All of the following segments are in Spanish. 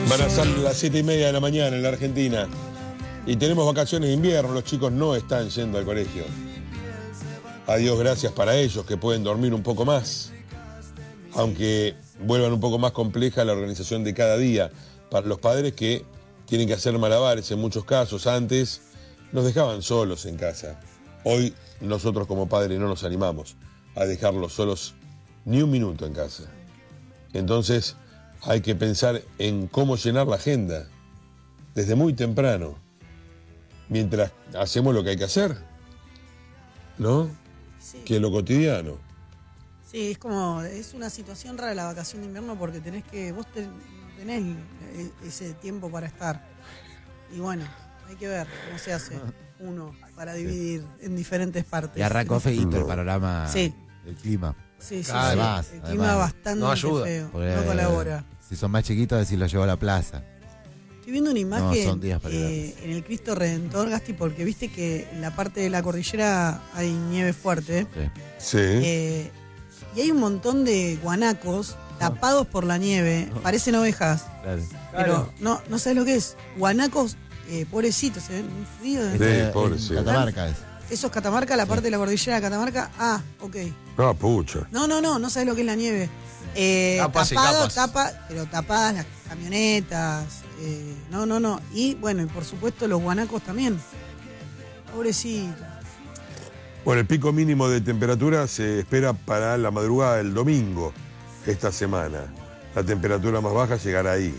Van a ser las 7:30 de la mañana en la Argentina. Y tenemos vacaciones de invierno, los chicos no están yendo al colegio. A Dios gracias para ellos, que pueden dormir un poco más. Aunque vuelvan un poco más compleja la organización de cada día. Para los padres que tienen que hacer malabares en muchos casos. Antes nos dejaban solos en casa. Hoy nosotros como padres no nos animamos a dejarlos solos ni un minuto en casa. Entonces hay que pensar en cómo llenar la agenda desde muy temprano, mientras hacemos lo que hay que hacer, ¿no? Sí. Que es lo cotidiano. Sí, es una situación rara la vacación de invierno porque vos tenés ese tiempo para estar. Y bueno, hay que ver cómo se hace uno para dividir en diferentes partes. Y arrancó feíto el panorama Sí. del clima. Sí, sí, Además, sí. El clima bastante no ayuda, feo, porque, no colabora. Si son más chiquitos, decir los llevo a la plaza. Estoy viendo una imagen son días para en el Cristo Redentor, Gasti, porque viste que en la parte de la cordillera hay nieve fuerte. Sí. Sí. Y hay un montón de guanacos tapados por la nieve, parecen ovejas, Claro. pero no sabes lo que es. Guanacos, pobrecitos, se ven muy fríos. Sí, pobre, sí. Catamarca es. Eso es Catamarca, la parte de la cordillera de Catamarca. Ah, ok. No, pucha. No sabes lo que es la nieve. Capas y Tapado, capas. pero tapadas las camionetas. No. Y bueno, y por supuesto los guanacos también. Pobrecito. Bueno, el pico mínimo de temperatura se espera para la madrugada del domingo esta semana. La temperatura más baja llegará ahí.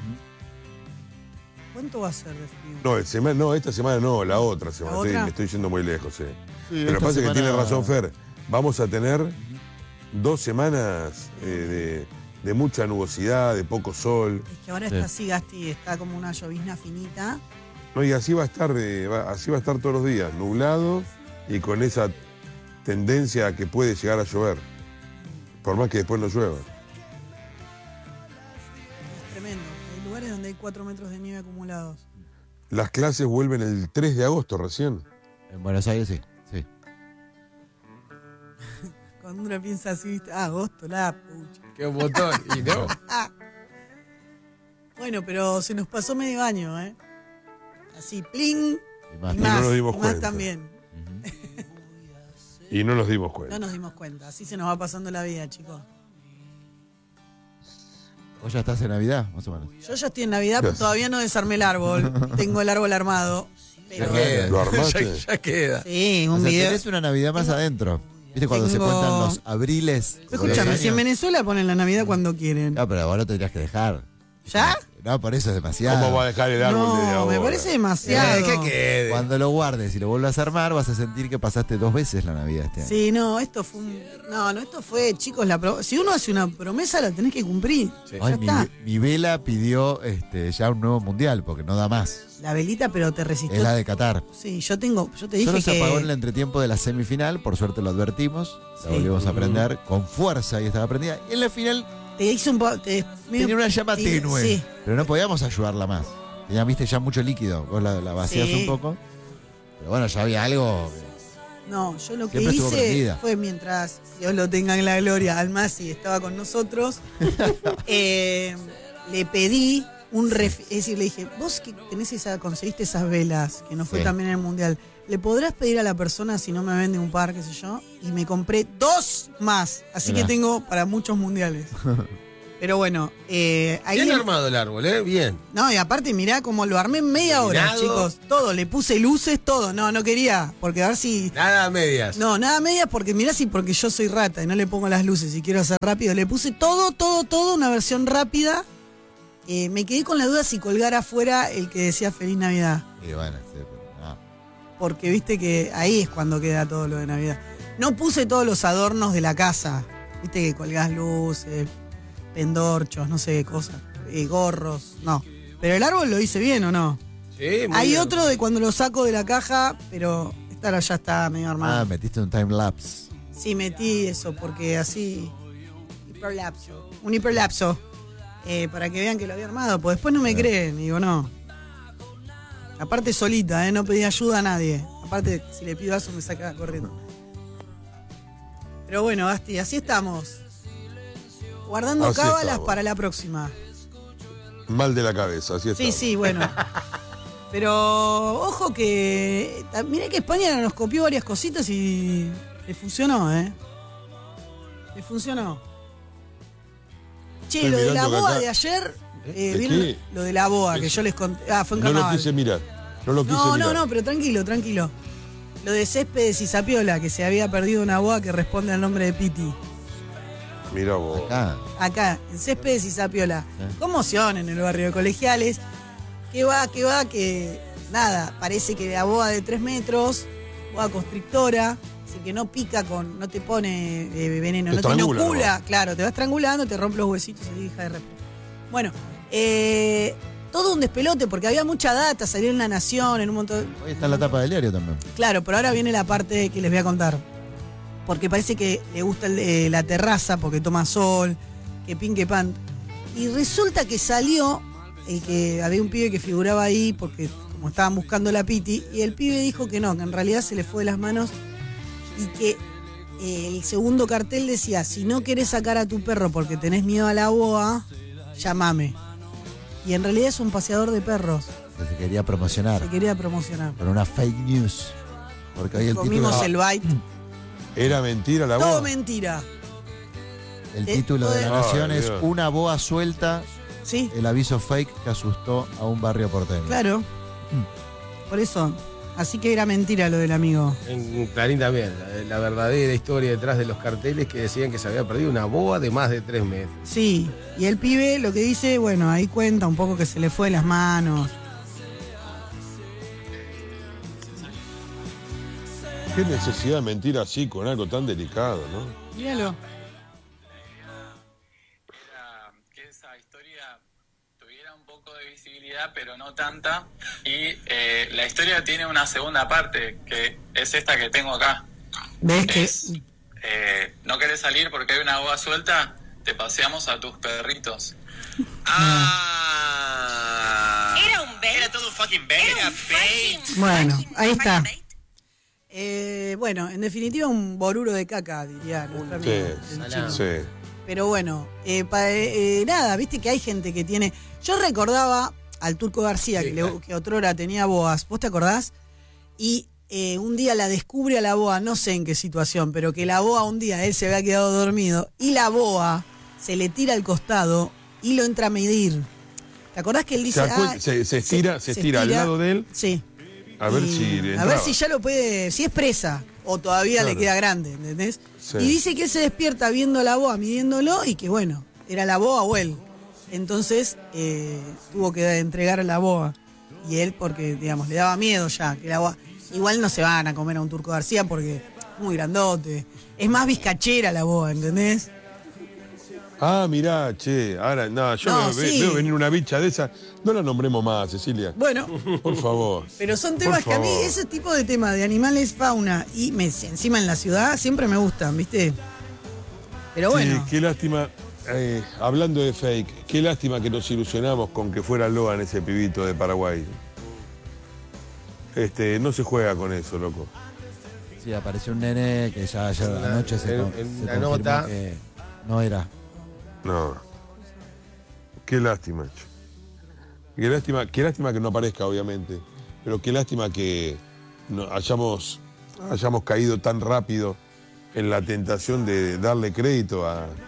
¿Cuánto va a ser de frío? No, esta semana no, la otra semana. ¿La otra? Me estoy yendo muy lejos, Sí, Pero lo que pasa es que tiene razón Fer. Vamos a tener 2 semanas de mucha nubosidad, de poco sol. Es que ahora está así, Gasti, está como una llovizna finita. No, y así va a estar, así va a estar todos los días, nublado y con esa tendencia a que puede llegar a llover. Por más que después no llueva. Es tremendo. Hay lugares donde hay 4 metros de nieve acumulados. Las clases vuelven el 3 de agosto recién. En Buenos Aires sí. Cuando uno piensa así, ¿viste? Agosto, la pucha. Qué botón. Y no. Bueno, pero se nos pasó medio año, ¿eh? Así, pling. Y más. Y no más, nos dimos y más cuenta. también. Y no nos dimos cuenta. No nos dimos cuenta. Así se nos va pasando la vida, chicos. ¿Vos ya estás en Navidad, más o menos? Yo ya estoy en Navidad, pero todavía no desarmé el árbol. Tengo el árbol armado. Ya Pero, queda. ¿Lo armaste? Ya queda. sí, O un sea, video. tenés una Navidad más adentro. ¿Viste cuando se Tengo- cuentan los abriles? Escúchame, si en Venezuela Venezuela ponen la Navidad cuando quieren. No, pero vos lo tendrías que dejar. ¿Ya? No, por eso es demasiado. ¿Cómo va a dejar el árbol desde No, ahora? me parece demasiado. ¿Qué quede? Cuando lo guardes y lo vuelvas a armar, vas a sentir que pasaste 2 veces la Navidad este año. Sí, no, esto fue esto fue, chicos, si uno hace una promesa la tenés que cumplir. Ya Ay, está. mi vela pidió ya un nuevo mundial porque no da más. La velita, pero te resistió. Es la de Qatar. Sí, yo te dije Solo se que... apagó en el entretiempo de la semifinal, por suerte lo advertimos, la Sí. volvimos a prender con fuerza y estaba prendida. Y en la final Te hice un poco... tenía una llama tenue, Sí, pero no podíamos ayudarla más. Tenía, viste, ya mucho líquido, vos la vacías Sí. un poco. Pero bueno, ya había algo. no, yo lo que Siempre estuvo hice prendida. fue mientras Dios lo tenga en la gloria, Almasi estaba con nosotros, le pedí es decir, le dije, vos que conseguiste esas velas, que no fue Sí. también en el Mundial, ¿le podrás pedir a la persona si no me vende un par, qué sé yo? Y me compré 2 más, así Mirá. que tengo para muchos mundiales. Pero bueno, ahí... Bien armado el árbol, ¿eh? Bien. No, y aparte mirá cómo lo armé en media hora, Iluminado. chicos. Todo, le puse luces, todo. No quería, porque a ver si... Nada a medias. No, nada a medias, porque mirá si porque yo soy rata y no le pongo las luces y quiero hacer rápido. Le puse todo, una versión rápida. Me quedé con la duda si colgar afuera el que decía Feliz Navidad. Y bueno, sí, pero no. Porque viste que ahí es cuando queda todo lo de Navidad. No puse todos los adornos de la casa. Viste que colgás luces, pendorchos, no sé qué cosas, gorros, no. Pero el árbol lo hice bien, ¿o no? Sí, muy Hay bien. otro de cuando lo saco de la caja, pero esta ya está medio armado. Metiste un time lapse. Sí, metí eso, porque así... Un hiperlapso. Para que vean que lo había armado, pues después no me creen, digo, no. Aparte solita, no pedí ayuda a nadie. Aparte, si le pido eso me saca corriendo. Pero bueno, Basti, así estamos. Guardando Así cábalas estamos. para la próxima. Mal de la cabeza, así está. Sí, sí, bueno. Pero ojo que. Mirá que España nos copió varias cositas y le funcionó, ¿eh? Le funcionó. Che, Estoy lo de la mirando que boa acá- de ayer. ¿De ¿vieron qué? lo de la boa que yo les conté? Ah, fue en No lo carnaval. quise mirar. No lo quise No, mirar. no, pero tranquilo. Lo de Céspedes y Sapiola, que se había perdido una boa que responde al nombre de Piti. Mirá vos. Acá, en Céspedes y Sapiola. Conmoción en el barrio de Colegiales. Que va, que nada, parece que la boa de 3 metros, boa constrictora, así que no pica no te pone veneno, Te no te estrangula inocula, nomás. claro, te va estrangulando, te rompe los huesitos y hija de repente. Bueno, todo un despelote porque había mucha data, salió en La Nación, en un montón. Hoy está en la tapa del diario también. Claro, pero ahora viene la parte que les voy a contar. Porque parece que le gusta la terraza porque toma sol, que pin, que pan. Y resulta que salió que había un pibe que figuraba ahí porque como estaban buscando la Piti, y el pibe dijo que no, que en realidad se le fue de las manos y que el segundo cartel decía, si no querés sacar a tu perro porque tenés miedo a la boa, llamame. Y en realidad es un paseador de perros, Que se quería promocionar. se quería promocionar. Con una fake news. Porque hoy el Comimos título, el bite. Era mentira la Todo boa. mentira. el título de La Ay, Nación es Dios. Una boa suelta, Sí, el aviso fake que asustó a un barrio porteño. claro. Por eso. Así que era mentira lo del amigo. En Clarín también, la verdadera historia detrás de los carteles que decían que se había perdido una boa de más de 3 metros. Sí. Y el pibe lo que dice, bueno, ahí cuenta un poco que se le fue de las manos. Qué necesidad de mentir así con algo tan delicado, ¿no? Míralo. Que esa historia tuviera un poco de visibilidad, pero no tanta. Y la historia tiene una segunda parte, que es esta que tengo acá. ¿Ves que? Es, no querés salir porque hay una boa suelta, te paseamos a tus perritos. Era un bait. Era todo un fucking bait. Era un fucking Bueno, fucking ahí está. fucking bait. Bueno, en definitiva un boruro de caca, diría nuestro amigo, el chino. Sí. Pero bueno, nada, viste que hay gente que tiene... Yo recordaba al Turco García, Sí, claro. que otrora tenía boas, ¿vos te acordás? Y un día la descubre a la boa, no sé en qué situación, pero que la boa un día él se había quedado dormido y la boa se le tira al costado y lo entra a medir. ¿Te acordás que él dice... Se estira al lado de él Sí. a ver Y si le a ver entraba. si ya lo puede, si es presa o todavía Claro. le queda grande, ¿entendés? Sí. Y dice que él se despierta viendo la boa, midiéndolo y que bueno, era la boa o él. Entonces tuvo que entregar la boa. Y él porque, digamos, le daba miedo ya que la boa... Igual no se van a comer a un Turco García porque es muy grandote. Es más bizcachera la boa, ¿entendés? Ah, mirá, che. Ahora, no, yo No, veo, sí. veo venir una bicha de esa. No la nombremos más, Cecilia. Bueno, Por favor. pero son temas Por que a mí, favor. ese tipo de temas de animales, fauna y encima en la ciudad siempre me gustan, ¿viste? Pero bueno. Sí, qué lástima. Hablando de fake, qué lástima que nos ilusionamos con que fuera Logan ese pibito de Paraguay. No se juega con eso, loco. Sí, apareció un nene que ya ayer a la noche se En confirmó la nota. que no era. No. Qué lástima, che. Qué lástima que no aparezca, obviamente. Pero qué lástima que hayamos caído tan rápido en la tentación de darle crédito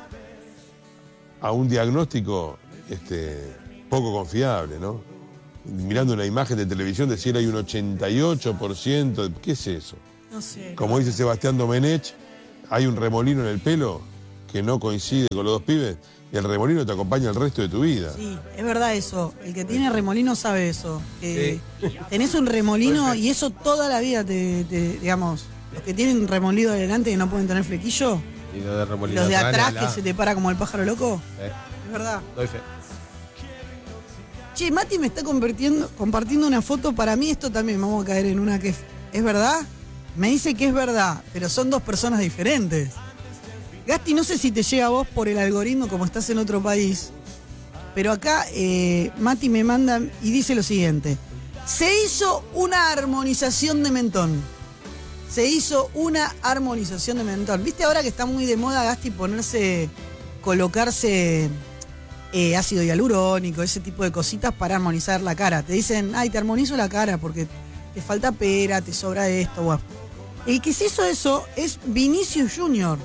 a un diagnóstico poco confiable, ¿no? Mirando una imagen de televisión decir hay un 88%, ¿qué es eso? No sé. Como dice Sebastián Domenech, hay un remolino en el pelo que no coincide con los dos pibes y el remolino te acompaña el resto de tu vida. Sí, es verdad eso. El que tiene remolino sabe eso. Tenés un remolino y eso toda la vida digamos, los que tienen remolino adelante que no pueden tener flequillo, Y lo de remolino los de atrás la- que se te para como el pájaro loco, es verdad. Doy fe. Che, Mati me está compartiendo una foto. Para mí esto también vamos a caer en una que es verdad. Me dice que es verdad, pero son dos personas diferentes. Gasti, no sé si te llega a vos por el algoritmo como estás en otro país, pero acá Mati me manda y dice lo siguiente. Se hizo una armonización de mentón. Se hizo una armonización de mentón. ¿Viste ahora que está muy de moda, Gasti, colocarse ácido hialurónico, ese tipo de cositas para armonizar la cara. Te dicen, ay, te armonizo la cara porque te falta pera, te sobra esto. Bueno. El que se hizo eso es Vinicius Junior.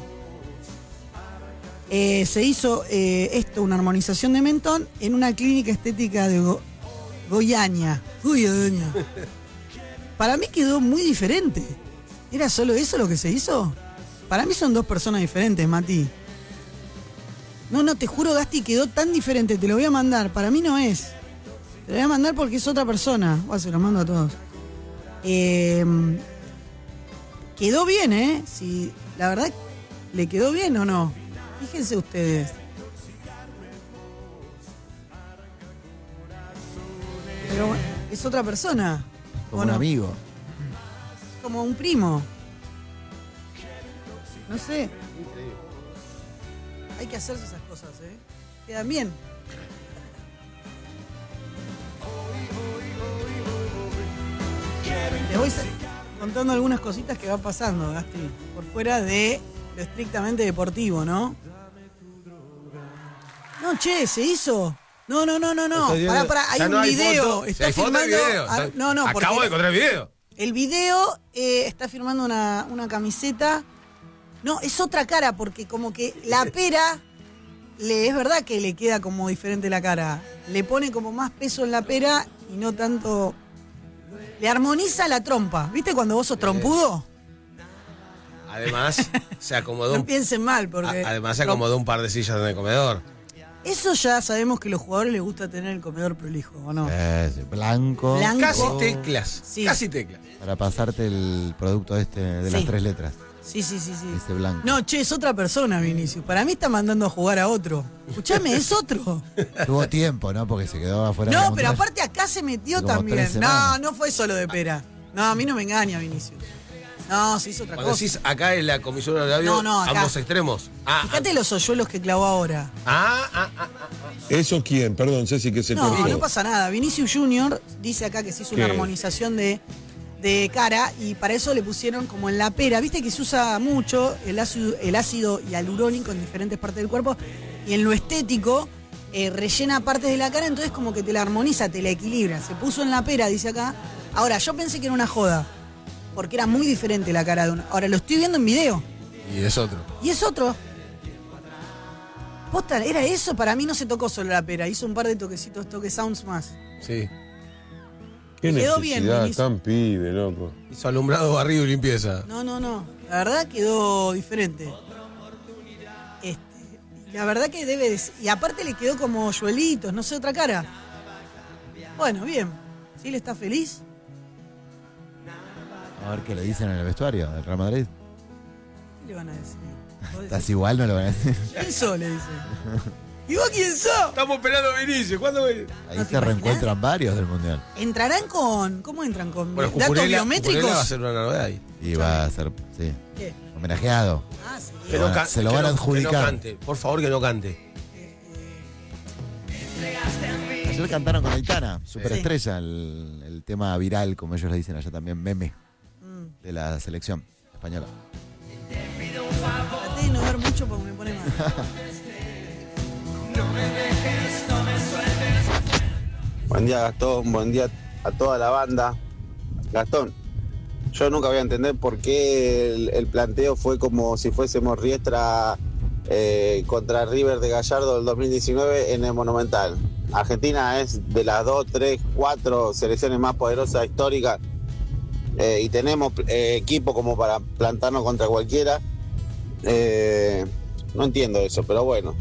Se hizo una armonización de mentón en una clínica estética de Goiânia. Para mí quedó muy diferente. ¿Era solo eso lo que se hizo? Para mí son dos personas diferentes, Mati. No, te juro, Gasti, quedó tan diferente. Te lo voy a mandar. Para mí no es. Te lo voy a mandar porque es otra persona. Se lo mando a todos. Quedó bien, ¿eh? Si, la verdad, ¿le quedó bien o no? Fíjense ustedes. Pero bueno, es otra persona. Como un amigo. Como un primo. No sé. Hay que hacerse esas cosas, ¿eh? Quedan bien. Les voy contando algunas cositas que van pasando, Gasti. Por fuera de lo estrictamente deportivo, ¿no? No, che, ¿se hizo? No. Pará, hay un video. Está filmando. No, acabo de encontrar el video. El video está firmando una camiseta. No, es otra cara, porque como que la pera, es verdad que le queda como diferente la cara. Le pone como más peso en la pera y no tanto. Le armoniza la trompa. ¿Viste cuando vos sos trompudo? Además, se acomodó. No piensen mal, porque. Además, se acomodó un par de sillas en el comedor. Eso ya sabemos que a los jugadores les gusta tener el comedor prolijo, ¿o no? Blanco. Casi teclas. Sí. Casi teclas. Para pasarte el producto de las 3 letras. Sí. Ese blanco. No, che, es otra persona, Vinicius. Para mí está mandando a jugar a otro. Escuchame, es otro. Tuvo tiempo, ¿no? Porque se quedó afuera. No, pero aparte acá se metió también. No fue solo de pera. No, a mí no me engaña, Vinicius. No, se hizo otra Cuando cosa. Decís acá en la comisión de labio, acá. ambos extremos. Fíjate los hoyuelos que clavó ahora. ¿Eso quién? Perdón, Ceci, que se cortó. No pasa nada. Vinicius Junior dice acá que se hizo una armonización de cara y para eso le pusieron como en la pera. Viste que se usa mucho el ácido hialurónico en diferentes partes del cuerpo y en lo estético rellena partes de la cara, entonces como que te la armoniza, te la equilibra. Se puso en la pera, dice acá. Ahora, yo pensé que era una joda, porque era muy diferente la cara de uno. Ahora lo estoy viendo en video. Y es otro. Posta, era eso, para mí no se tocó solo la pera, hizo un par de toque sounds más. Sí. Qué quedó necesidad, bien, tan pibe, loco. Hizo alumbrado, barrido y limpieza. No. La verdad quedó diferente. La verdad que debe de... Y aparte le quedó como hoyuelitos, no sé, otra cara. Bueno, bien. ¿Sí él está feliz? A ver qué le dicen en el vestuario del Real Madrid. ¿Qué le van a decir? ¿Estás igual? No lo van a decir. ¿Quién sos? Le dicen. ¿Y vos quién sos? Estamos esperando a Vinicius. ¿Cuándo viene? Ahí ¿No se te reencuentran varios del Mundial. ¿Entrarán con... ¿Cómo entran? ¿Con Bueno, datos biométricos? Cucurella va a ser una novedad ahí. Y va a ser, sí, ¿Qué? homenajeado. Ah, sí. Se lo van a adjudicar. Que no cante. Por favor, que no cante. Ayer cantaron con Aitana, superestrella, el tema viral, como ellos le dicen allá también, meme, de la selección española. Traté de no ver mucho porque me pone mal. Buen día, Gastón. Buen día a toda la banda. Gastón, yo nunca voy a entender por qué el planteo fue como si fuésemos Riestra contra River de Gallardo del 2019 en el Monumental. Argentina es de las 2, 3, 4 selecciones más poderosas históricas y tenemos equipo como para plantarnos contra cualquiera. No entiendo eso, pero bueno,